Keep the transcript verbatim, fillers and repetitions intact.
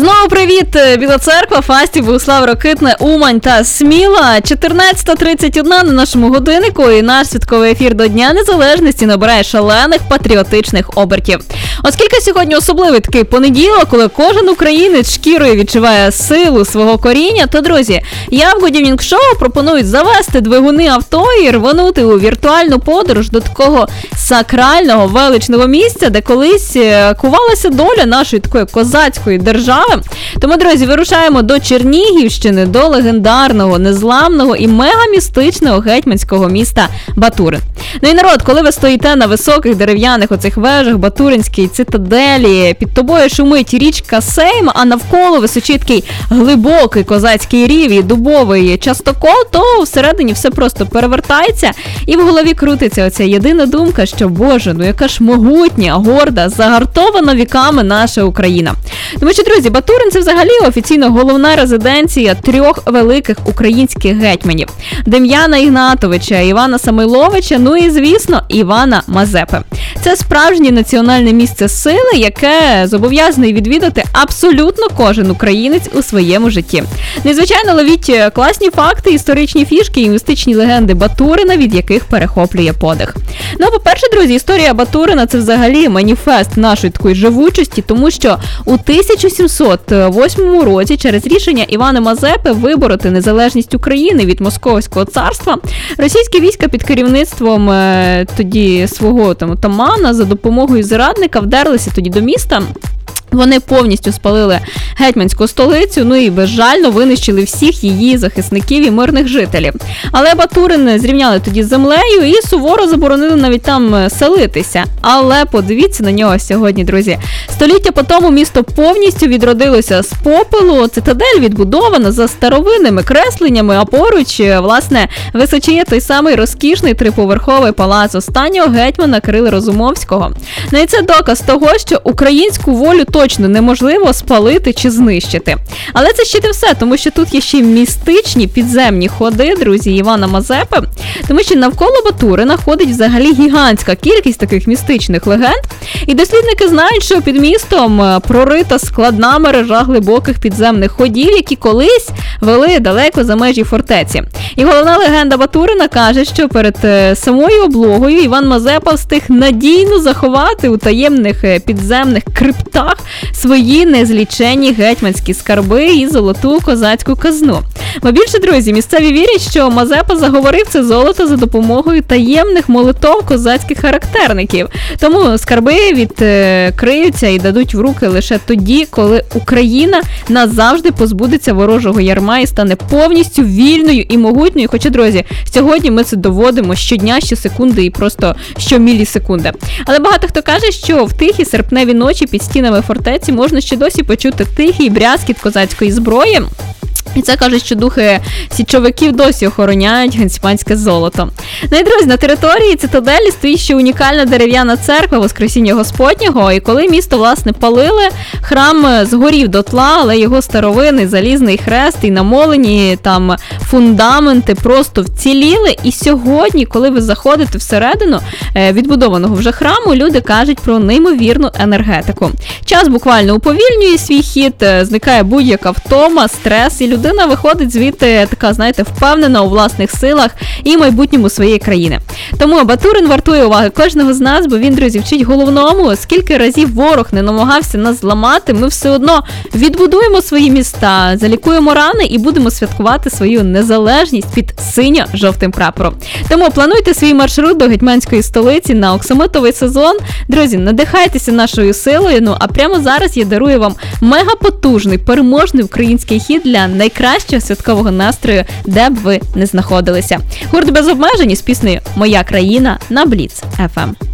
Знову привіт, Біла Церква, Фастів, Богуслав, Рокитне, Умань та Сміла. чотирнадцята тридцять одна на нашому годиннику, і наш святковий ефір до Дня Незалежності набирає шалених патріотичних обертів. Оскільки сьогодні особливий такий понеділок, коли кожен українець шкірою відчуває силу свого коріння, то, друзі, я в Good Evening Show пропоную завести двигуни авто і рванути у віртуальну подорож до такого сакрального, величного місця, де колись кувалася доля нашої такої козацької держави. Тому, друзі, вирушаємо до Чернігівщини, до легендарного, незламного і мегамістичного гетьманського міста Батурин. Ну і народ, коли ви стоїте на високих дерев'яних оцих вежах Батуринській цитаделі, під тобою шумить річка Сейм, а навколо височить такий глибокий козацький рів і дубовий частокол, то всередині все просто перевертається, і в голові крутиться оця єдина думка, що, боже, ну яка ж могутня, горда, загартована віками наша Україна. Тому що, друзі, Батурин – це взагалі офіційно головна резиденція трьох великих українських гетьманів – Дем'яна Ігнатовича, Івана Самойловича, ну і, звісно, Івана Мазепи. Це справжнє національне місце сили, яке зобов'язаний відвідати абсолютно кожен українець у своєму житті. Незвичайно ловіть класні факти, історичні фішки і містичні легенди Батурина, від яких перехоплює подих. Ну, по-перше, друзі, історія Батурина – це взагалі маніфест нашої такої живучості, тому що у тисяча сімсот восьмому році через рішення Івана Мазепи вибороти незалежність України від Московського царства, російські війська під керівництвом е, тоді свого там отамана за допомогою зрадника вдерлися тоді до міста. Вони повністю спалили гетьманську столицю, ну і безжально винищили всіх її захисників і мирних жителів. Але Батурин зрівняли тоді з землею і суворо заборонили навіть там селитися. Але подивіться на нього сьогодні, друзі. Століття по тому місто повністю відродилося з попелу, цитадель відбудована за старовинними кресленнями, а поруч, власне, височіє той самий розкішний триповерховий палац останнього гетьмана Кирила Розумовського. Ну і це доказ того, що українську волю точно неможливо спалити чи знищити. Але це ще не все, тому що тут є ще містичні підземні ходи, друзі, Івана Мазепи, тому що навколо Батурина ходить взагалі гігантська кількість таких містичних легенд, і дослідники знають, що під містом прорита складна мережа глибоких підземних ходів, які колись вели далеко за межі фортеці. І головна легенда Батурина каже, що перед самою облогою Іван Мазепа встиг надійно заховати у таємних підземних криптах свої незліченні гетьманські скарби і золоту козацьку казну. Бо більше, друзі, місцеві вірять, що Мазепа заговорив це золото за допомогою таємних молитов козацьких характерників. Тому скарби відкриються і дадуть в руки лише тоді, коли Україна назавжди позбудеться ворожого ярма і стане повністю вільною і могутньою. Хоча, друзі, сьогодні ми це доводимо щодня, щосекунди і просто щомілісекунди. Але багато хто каже, що в тихі серпневі ночі під стінами фортеці можна ще досі почути тихий брязкіт козацької зброї. І це кажуть, що духи січовиків досі охороняють гетьманське золото. Ну і, друзі, на території цитаделі стоїть ще унікальна дерев'яна церква Воскресіння Господнього, і коли місто, власне, палили, храм згорів дотла, але його старовинний залізний хрест і намолені там фундаменти просто вціліли. І сьогодні, коли ви заходите всередину відбудованого вже храму, люди кажуть про неймовірну енергетику. Час буквально уповільнює свій хід, зникає будь-яка втома, стрес, і людина виходить звідти така, знаєте, впевнена у власних силах і майбутньому своєї країни. Тому Батурин вартує уваги кожного з нас, бо він, друзі, вчить головному, скільки разів ворог не намагався нас зламати, ми все одно відбудуємо свої міста, залікуємо рани і будемо святкувати свою незалежність під синьо-жовтим прапором. Тому плануйте свій маршрут до гетьманської столиці на оксамитовий сезон. Друзі, надихайтеся нашою силою, ну а прямо зараз я дарую вам мегапотужний, переможний український хіт для найкращого святкового настрою, де б ви не знаходилися. Гурт «Без обмежень» з піснею «Моя країна» на Бліц еф ем.